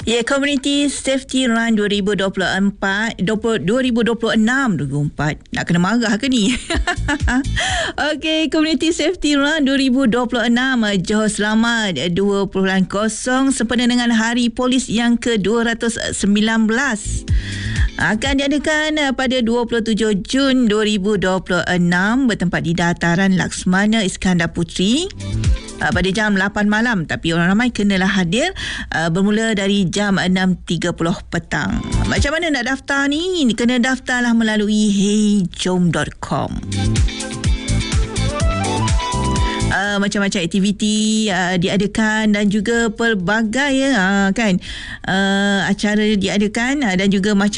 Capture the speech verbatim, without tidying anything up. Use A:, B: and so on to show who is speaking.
A: Ya, Community Safety Run dua ribu dua puluh empat, dua ribu dua puluh enam, dua ribu dua puluh empat. Nak kena marah ke ni? Okey, Community Safety Run dua ribu dua puluh enam, Johor Selamat dua puluh kosong sempena dengan Hari Polis yang ke dua ratus sembilan belas. Akan diadakan pada dua puluh tujuh Jun dua ribu dua puluh enam bertempat di Dataran Laksmana Iskandar Puteri pada jam lapan malam, tapi orang ramai kenalah hadir uh, bermula dari jam enam tiga puluh petang. Macam mana nak daftar ni? Kena daftarlah melalui hey jom dot com. Uh, macam-macam aktiviti uh, diadakan dan juga pelbagai uh, kan uh, acara diadakan uh, dan juga macam